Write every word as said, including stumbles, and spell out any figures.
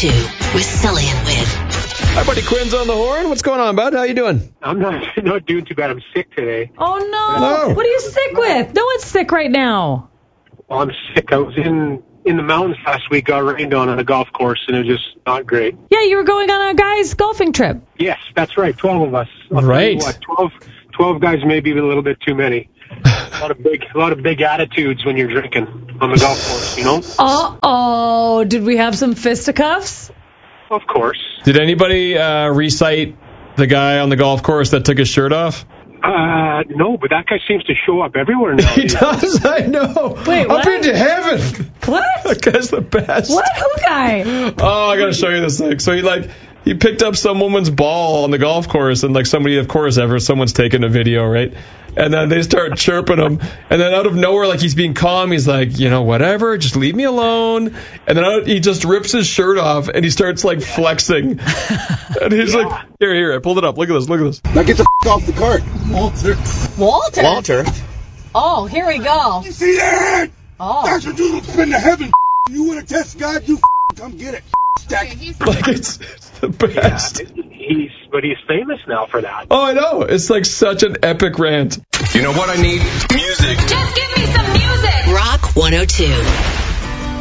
two with Sully and Win. Hi, buddy. Quinn's on the horn. What's going on, bud? How you doing? I'm not not doing too bad. I'm sick today. Oh, no. No. What are you sick with? No one's sick right now. Well, I'm sick. I was in, in the mountains last week, got rained on on a golf course, and it was just not great. Yeah, you were going on a guy's golfing trip. Yes, that's right. twelve of us. I'll tell you Right. What, twelve, twelve guys, maybe even a little bit too many. A lot of big, a lot of big attitudes when you're drinking on the golf course, you know? Uh-oh. Did we have some fisticuffs? Of course. Did anybody uh, recite the guy on the golf course that took his shirt off? Uh, no, but that guy seems to show up everywhere now. He does, I know. Wait, Up what? into heaven. What? That guy's the best. What? Who guy? Oh, I gotta show you this thing. So he like he picked up some woman's ball on the golf course, and like somebody, of course, ever someone's taking a video, right? And then they start chirping him, and then out of nowhere, like he's being calm, he's like, you know, whatever, just leave me alone. And then out, he just rips his shirt off, and he starts like flexing. And he's Yeah. like, here, here, I pulled it up. Look at this, look at this. Now get the f- off the cart. Walter. Walter? Walter. Oh, here we go. You see that? Oh. That's what you spin to heaven. You want to test God? You f- come get it. Stack. Like it's, it's the best. Yeah, he's, but he's famous now for that. Oh, I know. It's like such an epic rant. You know what I need? Music. Just give me some music. Rock one oh two.